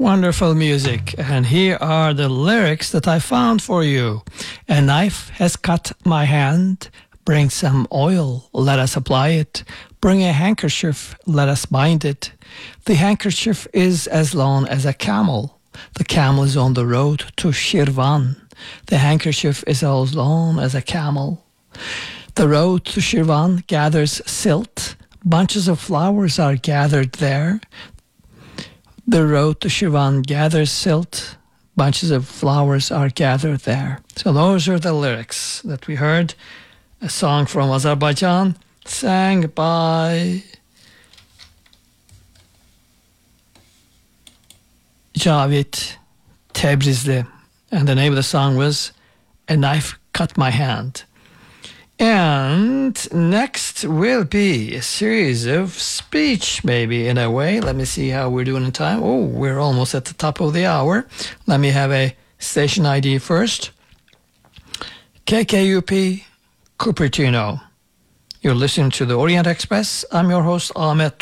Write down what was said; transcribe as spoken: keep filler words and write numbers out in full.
Wonderful music. And here are the lyrics that I found for you. A knife has cut my hand. Bring some oil, let us apply it. Bring a handkerchief, let us bind it. The handkerchief is as long as a camel. The camel is on the road to Shirvan. The handkerchief is as long as a camel. The road to Shirvan gathers silt. Bunches of flowers are gathered there. The road to Shirvan gathers silt. Bunches of flowers are gathered there. So those are the lyrics that we heard. A song from Azerbaijan, sang by Javit Tebrizli. And the name of the song was A Knife Cut My Hand. And next will be a series of speech, maybe, in a way. Let me see how we're doing in time. Oh, we're almost at the top of the hour. Let me have a station I D first. K K U P, Cupertino. You're listening to the Orient Express. I'm your host, Ahmet